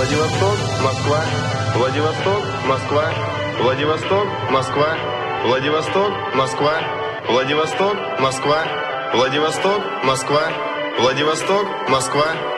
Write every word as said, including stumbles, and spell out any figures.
Владивосток, Москва, Владивосток, Москва, Владивосток, Москва, Владивосток, Москва, Владивосток, Москва, Владивосток, Москва, Владивосток, Москва.